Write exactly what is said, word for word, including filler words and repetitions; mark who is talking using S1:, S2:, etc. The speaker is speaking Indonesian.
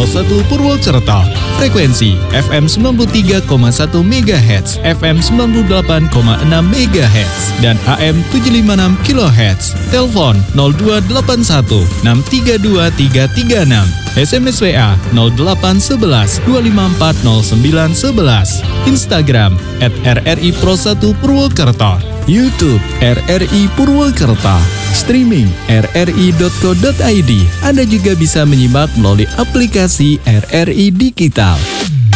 S1: satu Purwokerto. Frekuensi F M sembilan puluh tiga koma satu megahertz, F M sembilan puluh delapan koma enam megahertz, dan A M tujuh lima enam kilohertz. Telepon nol dua delapan satu enam tiga dua tiga tiga enam. S M S W A nol delapan satu satu dua lima empat nol sembilan satu satu. Instagram at R R I Pro satu Purwokerto. YouTube R R I Purwokerto. Streaming r r i dot co dot i d. Anda juga bisa menyimak melalui aplikasi R R I Digital.